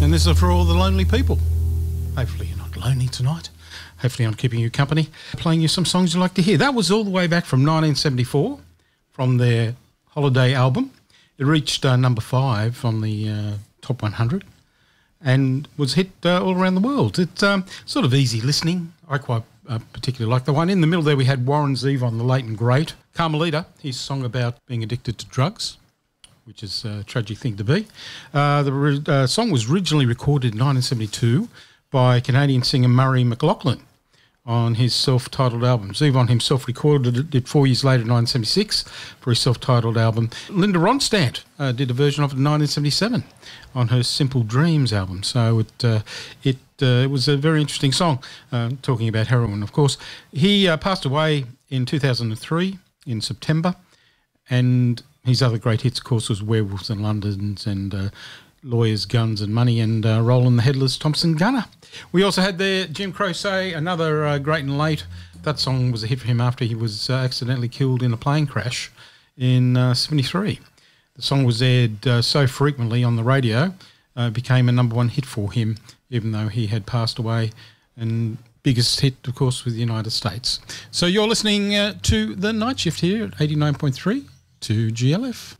And this is for all the lonely people. Hopefully you're not lonely tonight. Hopefully I'm keeping you company, playing you some songs you like to hear. That was all the way back from 1974 from their Holiday album. It reached number 5 on the Top 100 and was hit all around the world. It's sort of easy listening. I quite particularly like the one. In the middle there we had Warren Zevon, the late and great. Carmelita, his song about being addicted to drugs, which is a tragic thing to be. The song was originally recorded in 1972 by Canadian singer Murray McLaughlin on his self-titled album. Zevon himself recorded it 4 years later in 1976 for his self-titled album. Linda Ronstadt did a version of it in 1977 on her Simple Dreams album. So it was a very interesting song, talking about heroin, of course. He passed away in 2003 in September, and his other great hits, of course, was Werewolves in London and Lawyers, Guns and Money and Roland the Headless Thompson Gunner. We also had there Jim Croce, another great and late. That song was a hit for him after he was accidentally killed in a plane crash in 73. The song was aired so frequently on the radio, became a number 1 hit for him, even though he had passed away. And biggest hit, of course, with the United States. So you're listening to The Night Shift here at 89.3 to GLF.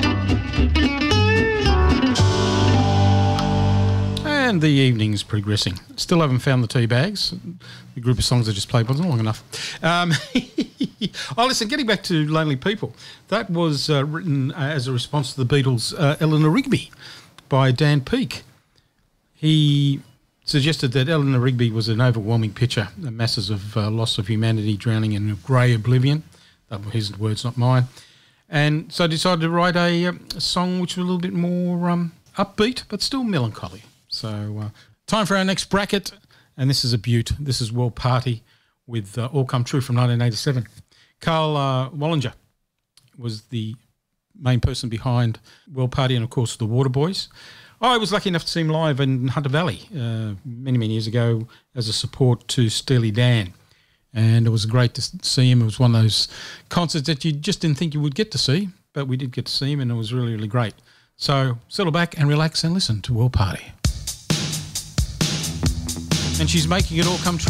And the evening's progressing. Still haven't found the tea bags. The group of songs I just played wasn't long enough. Listen, getting back to Lonely People, that was written as a response to the Beatles' Eleanor Rigby by Dan Peake. He suggested that Eleanor Rigby was an overwhelming picture, the masses of loss of humanity drowning in a grey oblivion. That were his words, not mine. And so I decided to write a song which was a little bit more upbeat, but still melancholy. So time for our next bracket, and this is a beaut. This is World Party with All Come True from 1987. Carl Wallinger was the main person behind World Party and, of course, the Waterboys. I was lucky enough to see him live in Hunter Valley many, many years ago as a support to Steely Dan. And it was great to see him. It was one of those concerts that you just didn't think you would get to see, but we did get to see him, and it was really, really great. So settle back and relax and listen to World Party. And she's making it all come true.